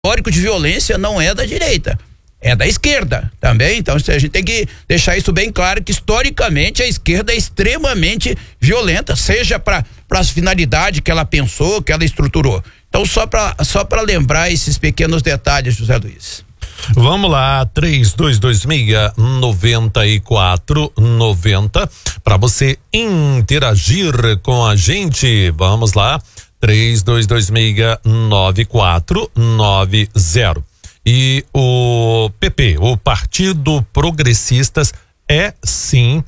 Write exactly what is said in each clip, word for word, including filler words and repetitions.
histórico de violência não é da direita, é da esquerda também. Então a gente tem que deixar isso bem claro, que historicamente a esquerda é extremamente violenta, seja para as finalidades que ela pensou, que ela estruturou. Então só para só para lembrar esses pequenos detalhes, José Luiz. Vamos lá, três dois dois seis, nove quatro nove zero para você interagir com a gente. Vamos lá, três dois dois seis, nove quatro nove zero. E o P P, o Partido Progressistas, é sim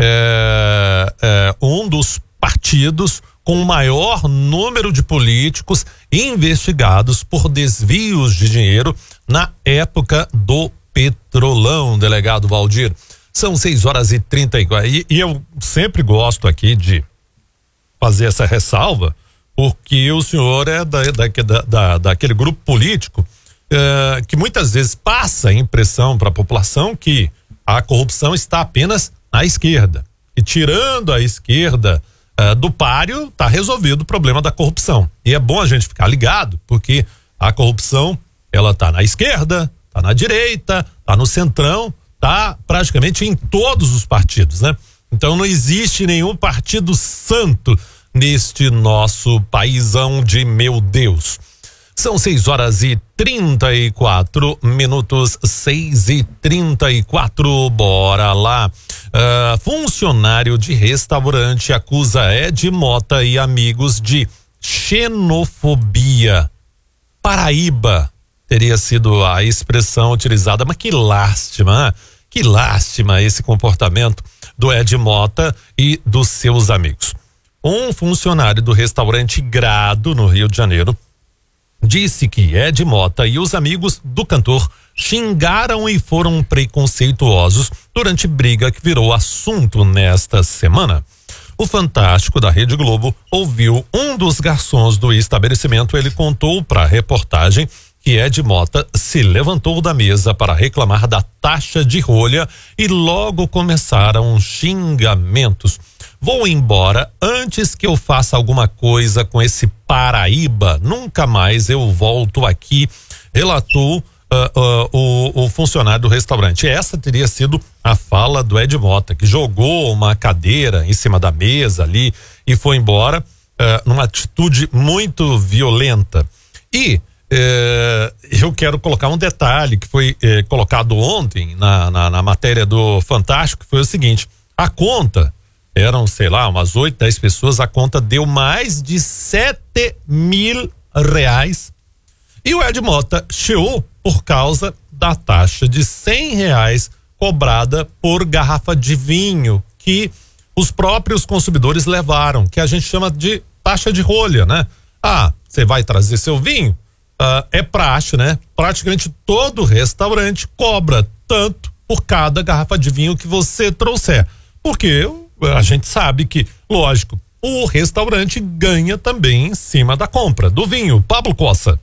é, é, um dos partidos com o maior número de políticos investigados por desvios de dinheiro na época do Petrolão, delegado Valdir. São seis horas e trinta e quatro. E, e eu sempre gosto aqui de fazer essa ressalva, porque o senhor é da, da, da, daquele grupo político eh, que muitas vezes passa a impressão para a população que a corrupção está apenas na esquerda. E tirando a esquerda Uh, do páreo, tá resolvido o problema da corrupção. E é bom a gente ficar ligado, porque a corrupção, ela tá na esquerda, tá na direita, tá no centrão, tá praticamente em todos os partidos, né? Então não existe nenhum partido santo neste nosso paizão de meu Deus. São seis horas e trinta e quatro minutos, seis e trinta e quatro, bora lá. Uh, funcionário de restaurante acusa Ed Mota e amigos de xenofobia. Paraíba teria sido a expressão utilizada, mas que lástima, hein? Que lástima esse comportamento do Ed Mota e dos seus amigos. Um funcionário do restaurante Grado, no Rio de Janeiro, disse que Ed Mota e os amigos do cantor xingaram e foram preconceituosos durante briga que virou assunto nesta semana. O Fantástico da Rede Globo ouviu um dos garçons do estabelecimento. Ele contou para a reportagem que Ed Mota se levantou da mesa para reclamar da taxa de rolha e logo começaram xingamentos. Vou embora antes que eu faça alguma coisa com esse Paraíba. Nunca mais eu volto aqui, relatou uh, uh, o, o funcionário do restaurante. Essa teria sido a fala do Ed Mota, que jogou uma cadeira em cima da mesa ali e foi embora uh, numa atitude muito violenta. E uh, eu quero colocar um detalhe que foi uh, colocado ontem na, na, na matéria do Fantástico, que foi o seguinte: a conta eram, sei lá, umas oito, dez pessoas, a conta deu mais de sete mil reais. E o Ed Mota chiou por causa da taxa de cem reais cobrada por garrafa de vinho que os próprios consumidores levaram, que a gente chama de taxa de rolha, né? Ah, você vai trazer seu vinho? Ah, é praxe, né? Praticamente todo restaurante cobra tanto por cada garrafa de vinho que você trouxer. Porque a gente sabe que, lógico, o restaurante ganha também em cima da compra do vinho. Pablo Cossa.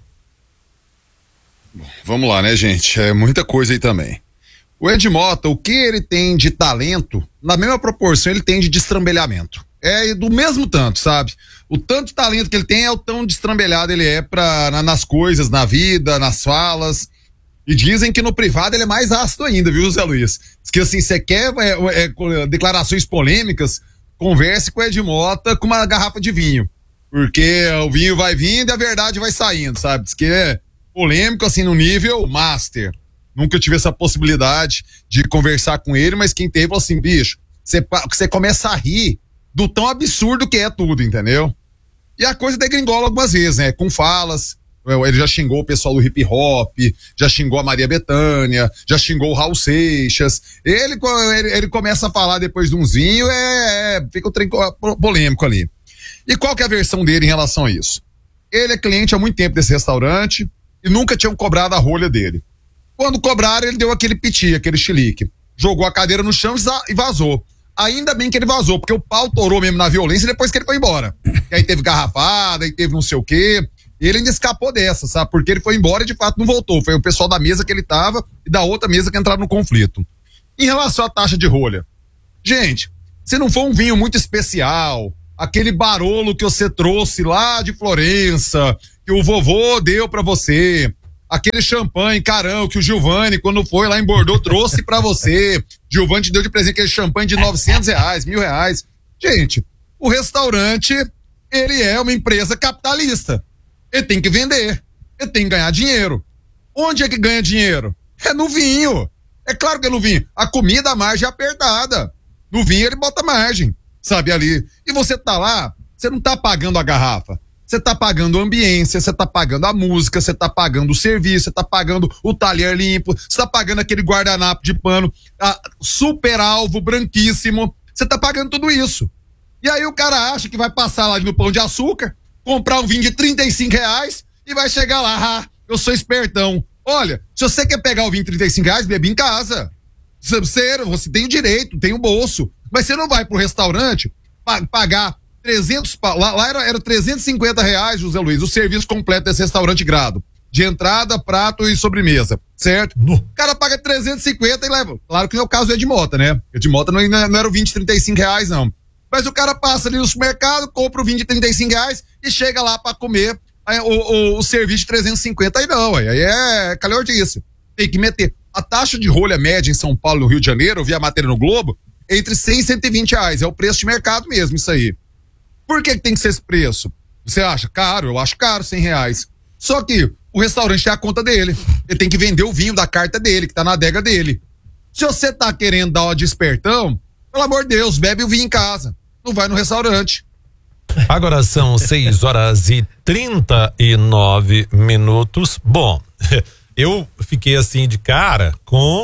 Vamos lá, né, gente? É muita coisa aí também. O Ed Mota, o que ele tem de talento, na mesma proporção ele tem de destrambelhamento. É do mesmo tanto, sabe? O tanto de talento que ele tem é o tão destrambelhado ele é pra, na, nas coisas, na vida, nas falas. E dizem que no privado ele é mais ácido ainda, viu, Zé Luiz? Diz que assim, você quer é, é, declarações polêmicas, converse com o Ed Mota com uma garrafa de vinho. Porque o vinho vai vindo e a verdade vai saindo, sabe? Diz que é polêmico, assim, no nível master. Nunca tive essa possibilidade de conversar com ele, mas quem teve falou assim, bicho, você, você começa a rir do tão absurdo que é tudo, entendeu? E a coisa degringola algumas vezes, né? Com falas. Ele já xingou o pessoal do hip hop, já xingou a Maria Bethânia, já xingou o Raul Seixas. Ele, ele, ele começa a falar depois de uns vinhos, é, é, fica o trem polêmico ali. E qual que é a versão dele em relação a isso? Ele é cliente há muito tempo desse restaurante e nunca tinham cobrado a rolha dele. Quando cobraram, ele deu aquele piti, aquele chilique. Jogou a cadeira no chão e vazou. Ainda bem que ele vazou, porque o pau torou mesmo na violência depois que ele foi embora. E aí teve garrafada, aí teve não sei o quê. Ele ainda escapou dessa, sabe? Porque ele foi embora e de fato não voltou. Foi o pessoal da mesa que ele tava e da outra mesa que entraram no conflito. Em relação à taxa de rolha, gente, se não for um vinho muito especial, aquele Barolo que você trouxe lá de Florença, que o vovô deu pra você, aquele champanhe carão que o Giovanni, quando foi lá em Bordeaux, trouxe pra você. Giovanni te deu de presente aquele champanhe de novecentos reais, mil reais. Gente, o restaurante, ele é uma empresa capitalista. Ele tem que vender, ele tem que ganhar dinheiro. Onde é que ganha dinheiro? É no vinho. É claro que é no vinho. A comida, a margem é apertada. No vinho ele bota margem, sabe, ali. E você tá lá, você não tá pagando a garrafa. Você tá pagando a ambiência, você tá pagando a música, você tá pagando o serviço, você tá pagando o talher limpo, você tá pagando aquele guardanapo de pano, a, super alvo, branquíssimo. Você tá pagando tudo isso. E aí o cara acha que vai passar lá no Pão de Açúcar, comprar um vinho de trinta e cinco reais e vai chegar lá, ah, eu sou espertão. Olha, se você quer pegar o vinho de trinta e cinco reais, bebe em casa. Você, você tem o direito, tem o bolso. Mas você não vai pro restaurante pagar trezentos, lá, lá era, era trezentos e cinquenta reais, José Luiz, o serviço completo desse restaurante Grado. De entrada, prato e sobremesa, certo? No. O cara paga trezentos e cinquenta e leva. Claro que não é o caso do Edmota, né? Edmota não, não era o vinho de trinta e cinco reais, não. Mas o cara passa ali no supermercado, compra o vinho de trinta e cinco reais e chega lá pra comer aí, o, o, o serviço de trezentos e cinquenta. Aí não, aí é calhordice. Tem que meter. A taxa de rolha média em São Paulo, no Rio de Janeiro, eu vi a matéria no Globo, entre cem e cento e vinte reais. É o preço de mercado mesmo, isso aí. Por que que tem que ser esse preço? Você acha caro? Eu acho caro, cem reais. Só que o restaurante tem a conta dele. Ele tem que vender o vinho da carta dele, que tá na adega dele. Se você tá querendo dar uma de espertão, pelo amor de Deus, bebe o vinho em casa. Não vai no restaurante. Agora são seis horas e trinta e nove minutos. Bom, eu fiquei assim de cara com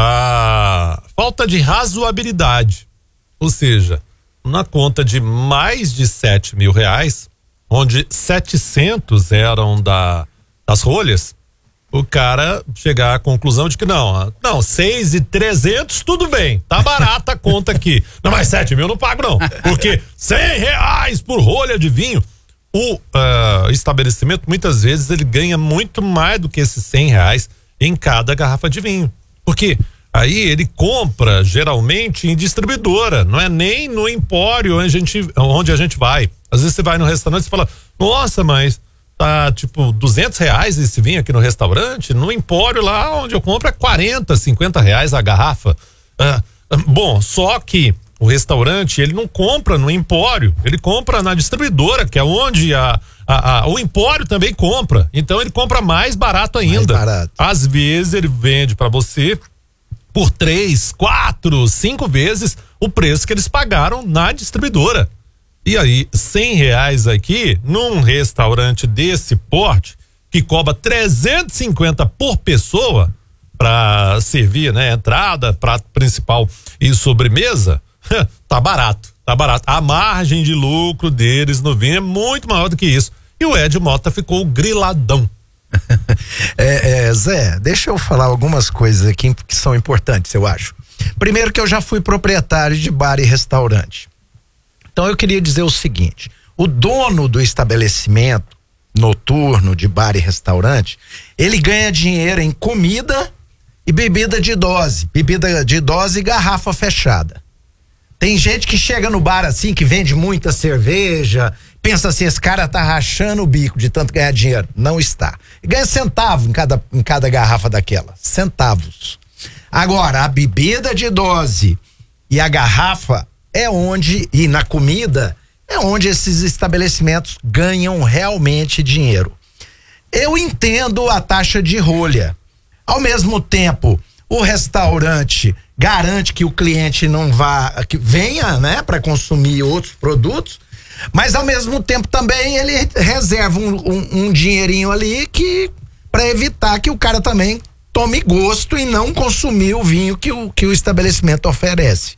a falta de razoabilidade. Ou seja, na conta de mais de sete mil reais, onde setecentos eram da, das rolhas, o cara chegar à conclusão de que não, não, seis e trezentos, tudo bem, tá barata a conta aqui. Não, mas sete mil eu não pago não, porque cem reais por rolha de vinho. O uh, estabelecimento, muitas vezes, ele ganha muito mais do que esses cem reais em cada garrafa de vinho. Porque aí ele compra, geralmente, em distribuidora, não é nem no empório onde a gente, onde a gente vai. Às vezes você vai no restaurante e fala, nossa, mas tá tipo duzentos reais esse vinho aqui no restaurante, no empório lá onde eu compro é quarenta, cinquenta reais a garrafa. Ah, bom, só que o restaurante, ele não compra no empório, ele compra na distribuidora, que é onde a, a, a, o empório também compra. Então ele compra mais barato ainda. Mais barato. Às vezes ele vende para você por três, quatro, cinco vezes o preço que eles pagaram na distribuidora. E aí, cem reais aqui, num restaurante desse porte, que cobra trezentos e cinquenta por pessoa, para servir, né, entrada, prato principal e sobremesa, tá barato, tá barato. A margem de lucro deles no vinho é muito maior do que isso. E o Ed Mota ficou griladão. é, é, Zé, deixa eu falar algumas coisas aqui que são importantes, eu acho. Primeiro que eu já fui proprietário de bar e restaurante. Então eu queria dizer o seguinte, o dono do estabelecimento noturno de bar e restaurante, ele ganha dinheiro em comida e bebida de dose, bebida de dose e garrafa fechada. Tem gente que chega no bar assim, que vende muita cerveja, pensa assim, esse cara tá rachando o bico de tanto ganhar dinheiro. Não está. Ganha centavo em cada, em cada garrafa daquela. Centavos. Agora, a bebida de dose e a garrafa é onde, e na comida, é onde esses estabelecimentos ganham realmente dinheiro. Eu entendo a taxa de rolha. Ao mesmo tempo, o restaurante garante que o cliente não vá, que venha, né, para consumir outros produtos, mas ao mesmo tempo também ele reserva um, um, um dinheirinho ali que para evitar que o cara também tome gosto e não consumir o vinho que o, que o estabelecimento oferece.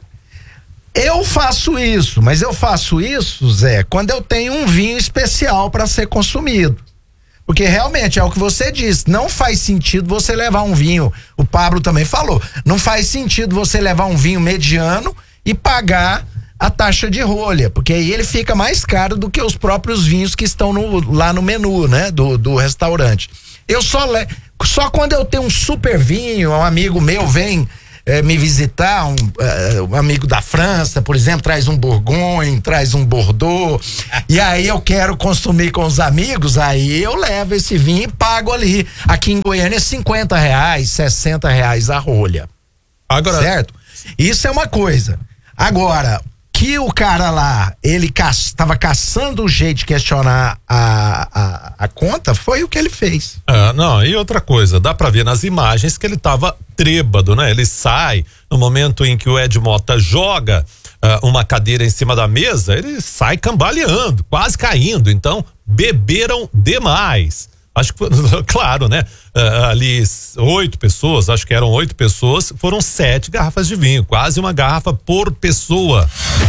Eu faço isso, mas eu faço isso, Zé, quando eu tenho um vinho especial para ser consumido. Porque realmente é o que você disse, não faz sentido você levar um vinho, o Pablo também falou, não faz sentido você levar um vinho mediano e pagar a taxa de rolha, porque aí ele fica mais caro do que os próprios vinhos que estão no, lá no menu, né, do, do restaurante. Eu só, le, só quando eu tenho um super vinho, um amigo meu vem é, me visitar, um, é, um amigo da França, por exemplo, traz um Bourgogne, traz um Bordeaux, e aí eu quero consumir com os amigos, aí eu levo esse vinho e pago ali. Aqui em Goiânia é cinquenta reais, sessenta reais a rolha. Agora, certo? Isso é uma coisa. Agora, que o cara lá, ele estava ca caçando o jeito de questionar a, a, a conta, foi o que ele fez. Ah, não, e outra coisa, dá pra ver nas imagens que ele tava trêbado, né? Ele sai, no momento em que o Ed Mota joga uh, uma cadeira em cima da mesa, ele sai cambaleando, quase caindo, então beberam demais. Acho que, claro, né? Uh, ali oito pessoas, acho que eram oito pessoas, foram sete garrafas de vinho, quase uma garrafa por pessoa.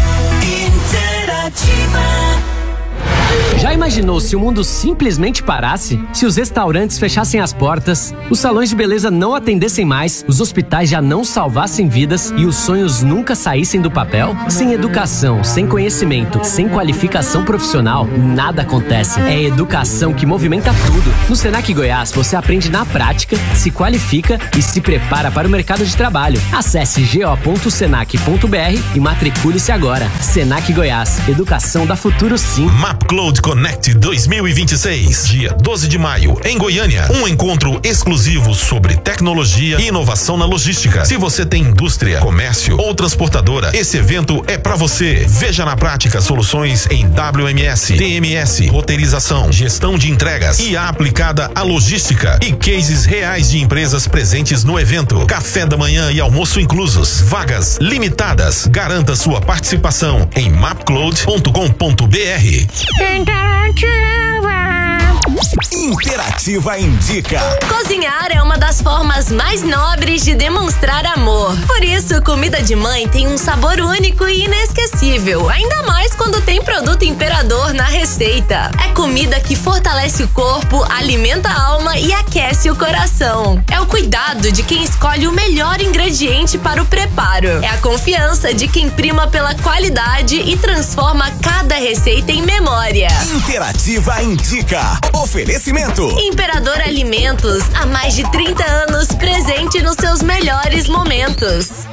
Interativa. Já imaginou se o mundo simplesmente parasse? Se os restaurantes fechassem as portas, os salões de beleza não atendessem mais, os hospitais já não salvassem vidas e os sonhos nunca saíssem do papel? Sem educação, sem conhecimento, sem qualificação profissional, nada acontece. É a educação que movimenta tudo. No Senac Goiás, você aprende na prática, se qualifica e se prepara para o mercado de trabalho. Acesse go ponto senac ponto br e matricule-se agora. Senac Goiás, educação da futuro sim. MapCloud Connect dois mil e vinte e seis, dia doze de maio, em Goiânia. Um encontro exclusivo sobre tecnologia e inovação na logística. Se você tem indústria, comércio ou transportadora, esse evento é pra você. Veja na prática soluções em W M S, T M S, roteirização, gestão de entregas e a aplicada à logística e cases reais de empresas presentes no evento. Café da manhã e almoço inclusos. Vagas limitadas. Garanta sua participação em mapcloud ponto com ponto br. Interativa indica. Cozinhar é uma das formas mais nobres de demonstrar amor. Por isso, comida de mãe tem um sabor único e inesquecível, ainda mais quando tem produto Imperador na receita. É comida que fortalece o corpo, alimenta a alma e aquece o coração. É o cuidado de quem escolhe o melhor ingrediente para o preparo. É a confiança de quem prima pela qualidade e transforma cada receita em memória. Interativa indica. Oferecimento. Imperador Alimentos, há mais de trinta anos presente nos seus melhores momentos.